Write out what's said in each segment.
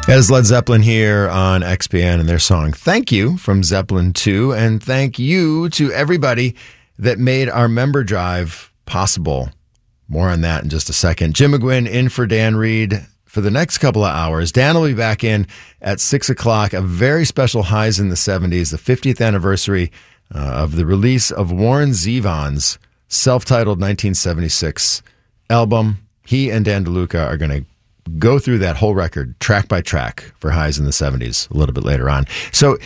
As Led Zeppelin here on XPN and their song Thank You from Zeppelin 2. And thank you to everybody that made our member drive possible. More on that in just a second. Jim McGuinn in for Dan Reed for the next couple of hours. Dan will be back in at 6 o'clock. A very special Highs in the 70s, the 50th anniversary of the release of Warren Zevon's self-titled 1976 album. He and Dan DeLuca are going to go through that whole record track by track for Highs in the 70s a little bit later on. So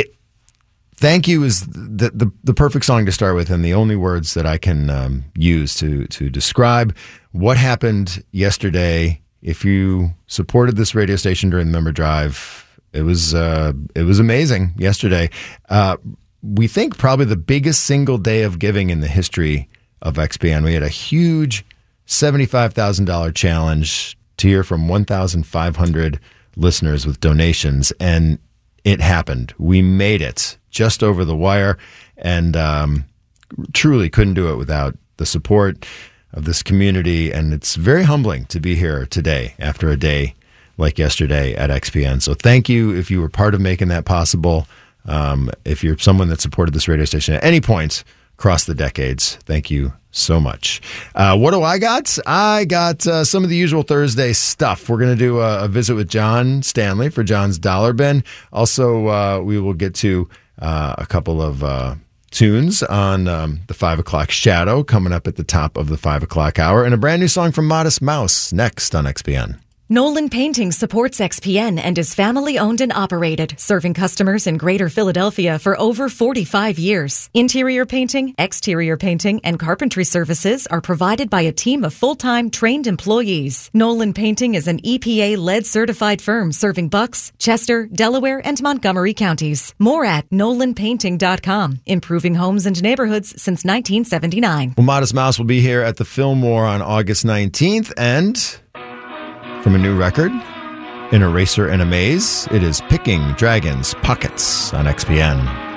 Thank You is the perfect song to start with, and the only words that I can use to describe what happened yesterday. If you supported this radio station during the member drive, it was amazing yesterday. We think probably the biggest single day of giving in the history of XPN. We had a huge $75,000 challenge to hear from 1,500 listeners with donations, and it happened. We made it just over the wire, and truly couldn't do it without the support of this community, and it's very humbling to be here today after a day like yesterday at XPN. So thank you if you were part of making that possible. If you're someone that supported this radio station at any point across the decades, thank you so much. What do I got? I got some of the usual Thursday stuff. We're going to do a visit with John Stanley for John's Dollar Bin. Also, we will get to a couple of tunes on the 5 o'clock Shadow coming up at the top of the 5 o'clock hour, and a brand new song from Modest Mouse next on XPN. Nolan Painting supports XPN and is family-owned and operated, serving customers in Greater Philadelphia for over 45 years. Interior painting, exterior painting, and carpentry services are provided by a team of full-time trained employees. Nolan Painting is an EPA lead-certified firm serving Bucks, Chester, Delaware, and Montgomery counties. More at nolanpainting.com, improving homes and neighborhoods since 1979. Well, Modest Mouse will be here at the Fillmore on August 19th, and from a new record, An Eraser and a Maze, it is Picking Dragons Pockets on XPN.